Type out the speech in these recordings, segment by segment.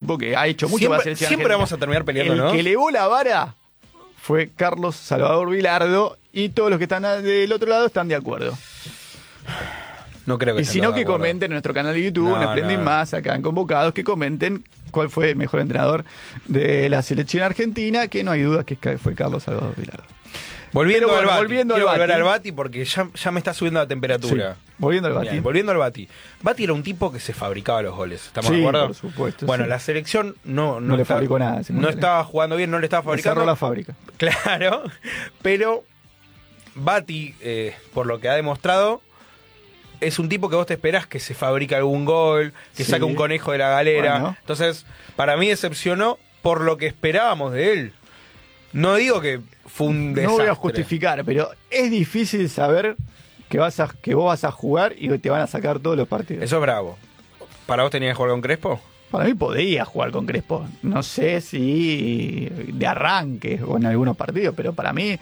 tipo que ha hecho mucho para la selección Siempre argentina. vamos a terminar peleando, ¿no? El que elevó la vara fue Carlos Salvador Vilardo y todos los que están del otro lado están de acuerdo. No creo que Y estén si no, todos de que acuerdo. comenten en nuestro canal de YouTube, en Splendid Más, acá en Convocados, que comenten cuál fue el mejor entrenador de la selección argentina, que no hay duda que fue Carlos Salvador Vilardo. Volviendo Pero al bueno, Bati. volviendo Quiero al volver Bati. al Bati porque ya me está subiendo la temperatura. Sí, volviendo al Bati. Bien, volviendo al Bati. Bati era un tipo que se fabricaba los goles. ¿Estamos Sí, de acuerdo? por supuesto, Bueno, sí. la selección no le fabricó nada, ese No mundial. estaba jugando bien, no le estaba fabricando. Cerró la fábrica. Claro, pero Bati, por lo que ha demostrado, es un tipo que vos te esperás que se fabrique algún gol, que Sí. saque un conejo de la galera. Bueno. Entonces, para mí decepcionó por lo que esperábamos de él. No digo que fue un desastre. No voy a justificar, pero es difícil saber que vos vas a jugar y te van a sacar todos los partidos. Eso es bravo. ¿Para vos tenías que jugar con Crespo? Para mí podía jugar con Crespo. No sé si de arranque o en algunos partidos, pero para mí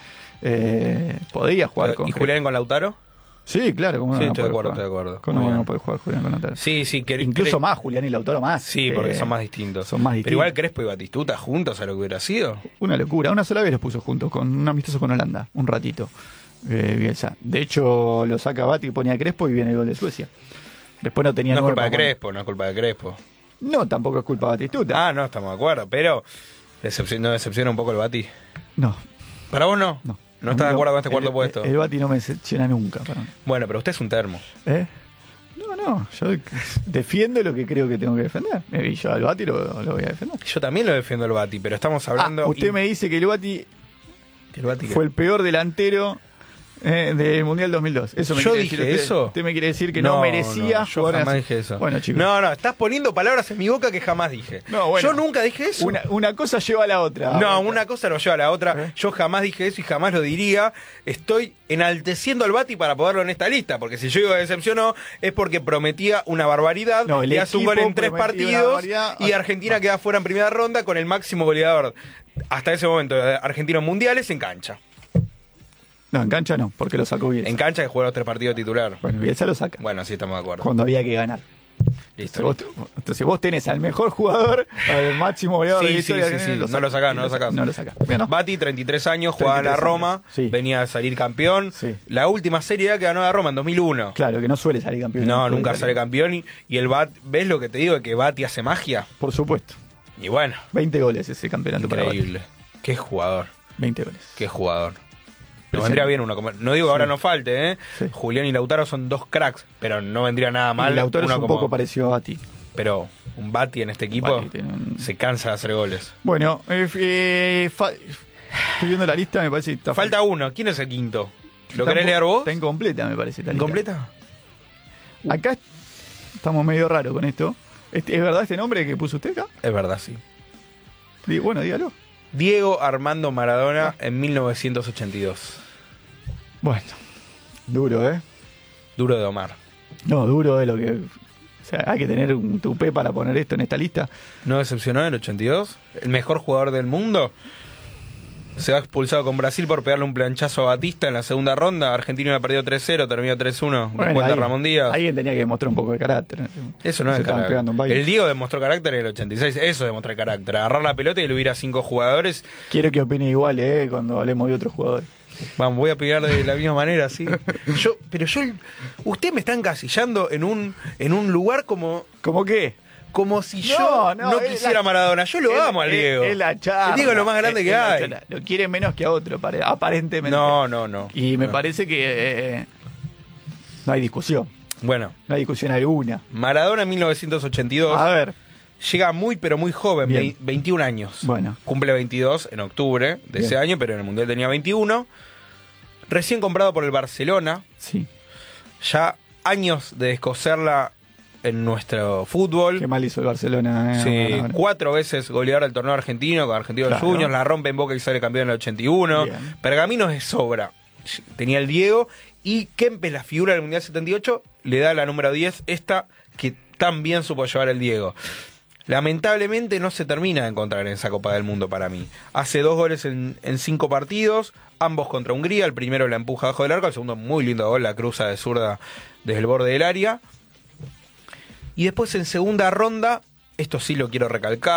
podía jugar con ¿Y Crespo. Julián con Lautaro? Sí, claro. ¿Cómo Sí, no estoy de puede acuerdo, jugar? estoy de acuerdo. ¿Cómo Muy no bien. puede jugar Julián con Lautaro? Sí, Incluso más, Julián y Lautaro más. Sí, porque son más distintos. Son más Pero distintos. igual Crespo y Batistuta juntos a lo que hubiera sido. Una locura. Una sola vez los puso juntos, con un amistoso con Holanda, un ratito. Bielsa. De hecho, lo saca Bati y ponía a Crespo y viene el gol de Suecia. Después no tenía No es nueve culpa de para poner. Crespo, no es culpa de Crespo. No, tampoco es culpa de Batistuta. Ah, no, estamos de acuerdo, pero ¿no decepciona un poco el Bati? No. ¿Para vos no? No. ¿No estás de acuerdo con este cuarto puesto? El Bati no me decepciona nunca. Para mí. Bueno, pero usted es un termo. No, yo defiendo lo que creo que tengo que defender. Y yo al Bati lo voy a defender. Yo también lo defiendo el Bati, pero estamos hablando... Usted me dice que el Bati ¿Que el Bati qué? fue el peor delantero del Mundial 2002. Eso me ¿Yo quiere dije decir usted. eso? Usted me quiere decir que no merecía yo jugar jamás así. dije eso. Bueno, chicos. No, estás poniendo palabras en mi boca que jamás dije. No, bueno. Yo nunca dije eso. Una cosa lleva a la otra. No, una cosa no lleva a la otra. Yo jamás dije eso y jamás lo diría. Estoy enalteciendo al Bati para ponerlo en esta lista, porque si yo digo que decepcionó es porque prometía una barbaridad. No, el le hace un gol equipo en 3 prometía una partidos barbaridad. y Argentina queda fuera en primera ronda con el máximo goleador hasta ese momento de argentinos mundiales en cancha. No, en cancha no, porque lo sacó Bielsa. En cancha que jugó los 3 partidos titular. Bueno, Bielsa lo saca. Bueno, sí, estamos de acuerdo. Cuando había que ganar. Listo. Entonces vos tenés al mejor jugador, al máximo goleador de la Sí, historia. sí, de sí, Argentina, sí. No lo sacás, no lo sacás. No lo sacás. Bien, ¿no? Bati, 33 años, jugaba en la 33 Roma, años, sí. venía a salir campeón. Sí. La última Serie A que ganó la Roma en 2001. Claro, que no suele salir campeón. No, nunca sale campeón. Y el Bati, ¿ves lo que te digo? Que Bati hace magia. Por supuesto. Y bueno, 20 goles ese campeonato para Bati. increíble. Qué jugador, 20 goles. qué jugador. Nos Presente. vendría bien uno. No digo que ahora no falte, ¿eh? Sí. Julián y Lautaro son dos cracks, pero no vendría nada mal. Y Lautaro es uno un como- poco parecido a Bati. Pero un Bati en este equipo Bati tiene un- se cansa de hacer goles. Bueno, estoy viendo la lista, me parece que está Falta uno. ¿Quién es el quinto? ¿Lo está querés un- leer vos? Está incompleta, me parece. esta lista. ¿Incompleta? Acá estamos medio raro con esto. ¿Es verdad este nombre que puso usted acá? Es verdad, sí. Bueno, dígalo. Diego Armando Maradona en 1982. Bueno, duro, ¿eh? Duro de domar. No, duro de lo que... O sea, hay que tener un tupé para poner esto en esta lista. ¿No decepcionó en el 82? ¿El mejor jugador del mundo? Se va expulsado con Brasil por pegarle un planchazo a Batista en la segunda ronda. Argentina había perdido 3-0, terminó 3-1. Bueno, Cuenta alguien- Ramón Díaz. Alguien tenía que demostrar un poco de carácter. Eso no Se es estaban carácter. pegando un baile. El Diego demostró carácter en el 86. Eso demostró carácter. Agarrar la pelota y le hubiera 5 jugadores. Quiero que opine igual, cuando hablemos de otros jugadores. Vamos, voy a pegar de la misma manera, sí. Usted me está encasillando en un lugar como ¿Cómo qué? si yo no es quisiera la- a Maradona. Yo lo amo al Diego. Es la charla. El Diego es lo más grande que Es la hay. charla. Lo quiere menos que a otro, aparentemente. No. Y me No. parece que no hay discusión. Bueno, No hay discusión alguna. Maradona en 1982 A ver. llega muy pero muy joven, Bien. 21 años. Bueno. Cumple 22 en octubre de ese Bien. año, pero en el Mundial tenía 21. Recién comprado por el Barcelona, Sí. ya años de descoserla en nuestro fútbol. Qué mal hizo el Barcelona. Sí, Maradona. 4 veces goleador del torneo argentino con Argentinos Claro. Juniors, la rompe en Boca y sale campeón en el 81. Bien. Pergaminos de sobra. Tenía el Diego y Kempes, la figura del Mundial 78, le da la número 10, esta que tan bien supo llevar el Diego. Lamentablemente no se termina de encontrar en esa Copa del Mundo para mí. Hace 2 goles en 5 partidos, ambos contra Hungría. El primero la empuja abajo del arco, el segundo muy lindo gol, la cruza de zurda desde el borde del área. Y después en segunda ronda, esto sí lo quiero recalcar,